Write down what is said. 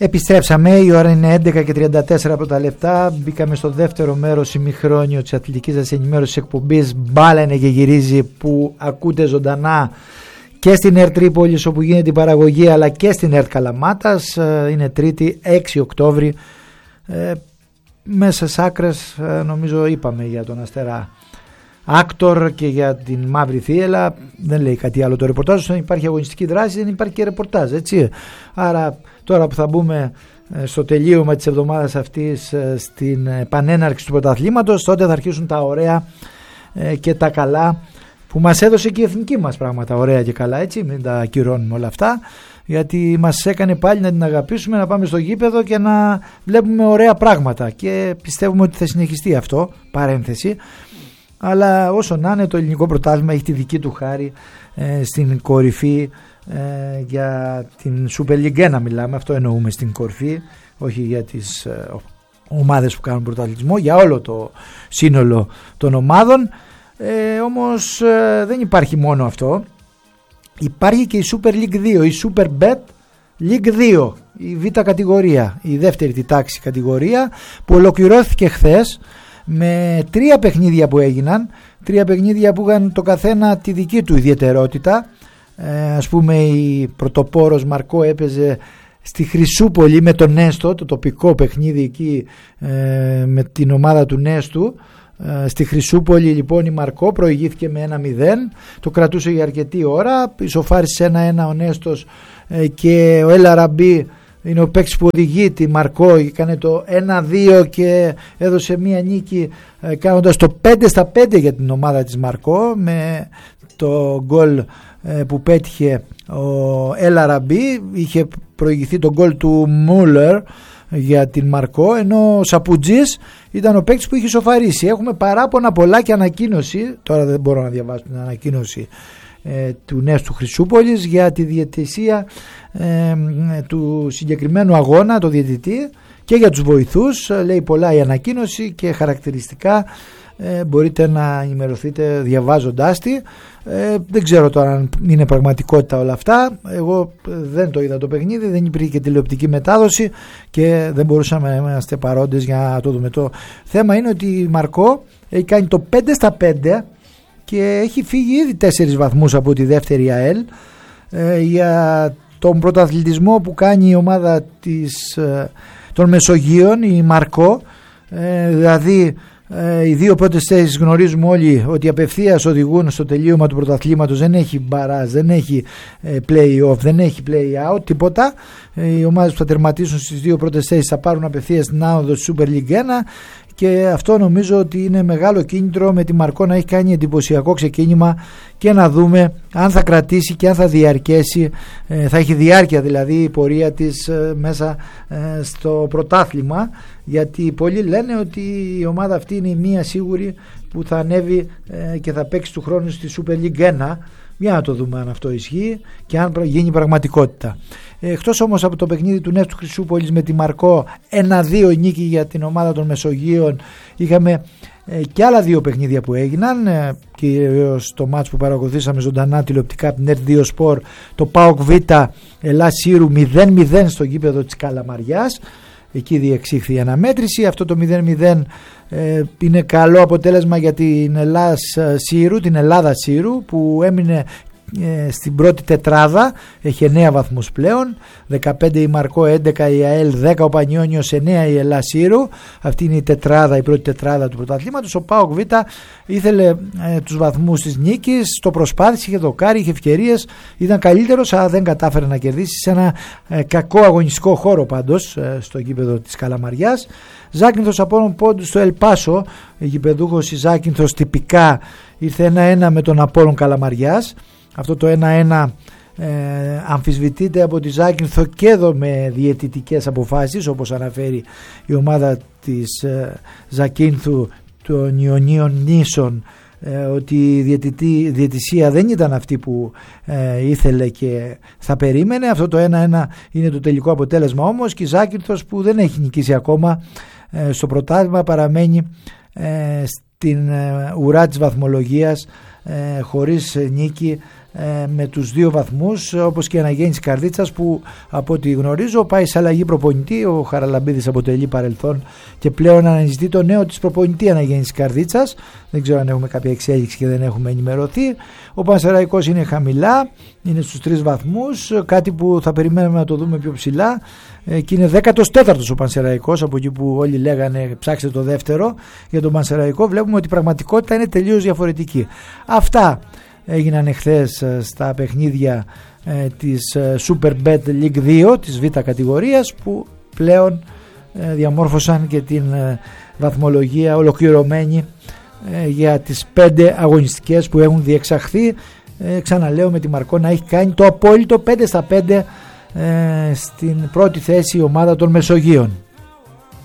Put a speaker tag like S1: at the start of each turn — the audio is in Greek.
S1: Επιστρέψαμε, η ώρα είναι 11:34 πρώτα λεπτά. Μπήκαμε στο δεύτερο μέρος ημιχρόνιο της αθλητικής σας ενημέρωσης εκπομπής Μπάλα είναι και γυρίζει, που ακούτε ζωντανά και στην ΕΡΤ Τρίπολης όπου γίνεται η παραγωγή, αλλά και στην ΕΡΤ Καλαμάτας. Είναι Τρίτη 6 Οκτώβρη. Μέσα στις άκρες νομίζω είπαμε για τον Αστερά Άκτορ και για την Μαύρη Θύελλα. Δεν λέει κάτι άλλο το ρεπορτάζ. Δεν υπάρχει αγωνιστική δράση, δεν υπάρχει και ρεπορτάζ, έτσι. Άρα τώρα που θα μπούμε στο τελείωμα της εβδομάδας αυτής στην πανέναρξη του πρωταθλήματος, τότε θα αρχίσουν τα ωραία και τα καλά που μας έδωσε και η εθνική μας, πράγματα ωραία και καλά, έτσι. Μην τα ακυρώνουμε όλα αυτά, γιατί μας έκανε πάλι να την αγαπήσουμε, να πάμε στο γήπεδο και να βλέπουμε ωραία πράγματα, και πιστεύουμε ότι θα συνεχιστεί αυτό, παρένθεση. Αλλά όσο να είναι, το ελληνικό πρωτάθλημα έχει τη δική του χάρη στην κορυφή. Για την Super League 1 μιλάμε, αυτό εννοούμε, στην κορυφή, όχι για τις ομάδες που κάνουν πρωταθλητισμό, για όλο το σύνολο των ομάδων. Όμως δεν υπάρχει μόνο αυτό, υπάρχει και η Super League 2, η Super Bet League 2, η β' κατηγορία, η δεύτερη τη τάξη κατηγορία, που ολοκληρώθηκε χθες με 3 παιχνίδια που έγιναν, 3 παιχνίδια που είχαν το καθένα τη δική του ιδιαιτερότητα. Ας πούμε, η πρωτοπόρος Μαρκό έπαιζε στη Χρυσούπολη με τον Νέστο, το τοπικό παιχνίδι εκεί με την ομάδα του Νέστου. Στη Χρυσούπολη λοιπόν η Μαρκό προηγήθηκε με 1-0, το κρατούσε για αρκετή ώρα, ισοφάρισε 1-1 ο Νέστος και ο Ελαραμπή είναι ο παίκτης που οδηγεί τη Μαρκό, έκανε το 1-2 και έδωσε μία νίκη κάνοντας το 5-5 για την ομάδα της Μαρκό με το γκολ που πέτυχε ο Ελαραμπή. Είχε προηγηθεί το γκολ του Μούλερ για την Μαρκό, ενώ ο Σαπουτζής ήταν ο παίκτης που είχε σοφαρίσει. Έχουμε παράπονα πολλά και ανακοίνωση, τώρα δεν μπορώ να διαβάσω την ανακοίνωση του Νέστου Χρυσούπολης για τη διαιτησία του συγκεκριμένου αγώνα, το διαιτητή, και για τους βοηθούς. Λέει πολλά η ανακοίνωση και χαρακτηριστικά, μπορείτε να ενημερωθείτε διαβάζοντάς τη. Δεν ξέρω τώρα αν είναι πραγματικότητα όλα αυτά. Εγώ δεν το είδα το παιχνίδι, δεν υπήρχε και τηλεοπτική μετάδοση και δεν μπορούσαμε να είμαστε παρόντες για να το δούμε. Το θέμα είναι ότι η Μαρκό έχει κάνει το 5-5 και έχει φύγει ήδη 4 βαθμούς από τη δεύτερη ΑΕΛ. Για τον πρωταθλητισμό που κάνει η ομάδα των Μεσογείων, η Μαρκό, δηλαδή οι 2 πρώτες θέσεις γνωρίζουμε όλοι ότι απευθείας οδηγούν στο τελείωμα του πρωταθλήματος. Δεν έχει μπαράζ, δεν έχει play-off, δεν έχει play-out, τίποτα. Οι ομάδες που θα τερματίσουν στις 2 πρώτες θέσεις θα πάρουν απευθείας την άνοδο στη Super League 1, και αυτό νομίζω ότι είναι μεγάλο κίνητρο με τη Μαρκό να έχει κάνει εντυπωσιακό ξεκίνημα, και να δούμε αν θα κρατήσει και αν θα διαρκέσει, θα έχει διάρκεια δηλαδή η πορεία της μέσα στο πρωτάθλημα, γιατί πολλοί λένε ότι η ομάδα αυτή είναι η μία σίγουρη που θα ανέβει και θα παίξει του χρόνου στη Super League 1. Για να το δούμε αν αυτό ισχύει και αν γίνει πραγματικότητα. Εκτός όμως από το παιχνίδι του Νέστου Χρυσούπολης με τη Μαρκό, 1-2 νίκη για την ομάδα των Μεσογείων, είχαμε και άλλα 2 παιχνίδια που έγιναν, κυρίως το μάτς που παρακολουθήσαμε ζωντανά τηλεοπτικά από την ΕΡΤ 2 Sport, το ΠΑΟΚ Β Ελλάς Σύρου 0-0 στο γήπεδο της Καλαμαριάς. Εκεί διεξήχθη η αναμέτρηση. Αυτό το 0-0 είναι καλό αποτέλεσμα για την Ελλάδα Σύρου, που έμεινε στην πρώτη τετράδα, έχει 9 βαθμούς πλέον, 15 η Μαρκό, 11 η ΑΕΛ, 10 ο Πανιόνιος, 9 η Ελλάς Σύρου. Αυτή είναι η πρώτη τετράδα του πρωταθλήματος. Ο ΠΑΟΚ Β ήθελε τους βαθμούς της νίκης, το προσπάθησε, είχε δοκάρει, είχε ευκαιρίες, ήταν καλύτερος, αλλά δεν κατάφερε να κερδίσει σε ένα κακό αγωνιστικό χώρο πάντως στο γήπεδο της Καλαμαριάς. Ζάκυνθος Απόλλων πόντους στο Ελπάσο, γηπεδούχος η Ζάκυνθος τυπικά ήρθε 1-1 με τον Απόλλων Καλαμαριάς. Αυτό το 1-1 αμφισβητείται από τη Ζάκυνθο και εδώ με διαιτητικές αποφάσεις, όπως αναφέρει η ομάδα της Ζακύνθου των Ιωνίων Νήσων, ότι η διαιτησία δεν ήταν αυτή που ήθελε και θα περίμενε. Αυτό το 1-1 είναι το τελικό αποτέλεσμα όμως, και η Ζάκυνθος, που δεν έχει νικήσει ακόμα στο πρωτάθλημα, παραμένει στην ουρά της βαθμολογίας χωρίς νίκη με τους 2 βαθμούς, όπως και η Αναγέννηση Καρδίτσας που από ό,τι γνωρίζω πάει σε αλλαγή προπονητή. Ο Χαραλαμπίδης αποτελεί παρελθόν και πλέον αναζητεί το νέο της προπονητή Αναγέννηση Καρδίτσας. Δεν ξέρω αν έχουμε κάποια εξέλιξη και δεν έχουμε ενημερωθεί. Ο Πανσεραϊκός είναι χαμηλά, είναι στους 3 βαθμούς, κάτι που θα περιμένουμε να το δούμε πιο ψηλά, και είναι 14ος ο Πανσεραϊκός, από εκεί που όλοι λέγανε ψάξτε το δεύτερο για τον Πανσεραϊκό. Βλέπουμε ότι η πραγματικότητα είναι τελείως διαφορετική. Αυτά έγιναν εχθές στα παιχνίδια της Superbet League 2 της Β κατηγορίας, που πλέον διαμόρφωσαν και την βαθμολογία ολοκληρωμένη για τις 5 αγωνιστικές που έχουν διεξαχθεί. Ξαναλέω, με τη Μαρκό να έχει κάνει το απόλυτο 5 στα 5 στην πρώτη θέση η ομάδα των Μεσογείων.